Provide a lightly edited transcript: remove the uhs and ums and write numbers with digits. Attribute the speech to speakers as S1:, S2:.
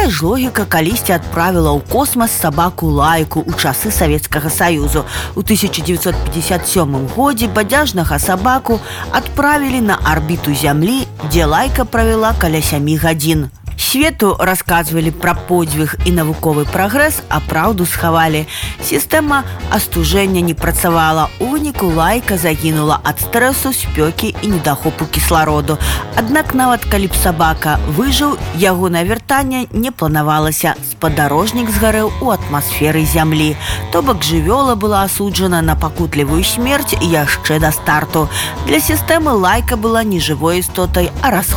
S1: Такая ж логіка калісьці адправіла ў космас сабаку Лайку ў часы Савецкага Саюзу. У 1957 годзе бадзяжнага сабаку адправілі на арбіту Зямлі, дзе Лайка правяла каля 7 гадзін. Свету расказвалі пра подзвіг і навуковы прагрэс, а праўду схавалі. Сістэма астужэння не працавала. У выніку Лайка загінула ад стрэсу, спёкі і недахопу кіслароду. Аднак нават калі б сабака выжыў, ягонае вяртанне не планавалася. Спадарожнік згарэў у атмасферы Зямлі. То бок жывёла была асуджана на пакутлівую смерць яшчэ да старту. Для сістэмы Лайка была не жывой істотай, а расход.